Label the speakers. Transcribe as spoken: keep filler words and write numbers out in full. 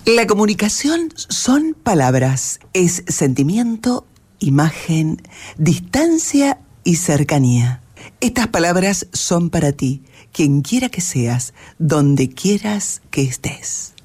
Speaker 1: La comunicación son palabras, es sentimiento, imagen, distancia y cercanía. Estas palabras son para ti, quien quiera que seas, donde quieras que estés.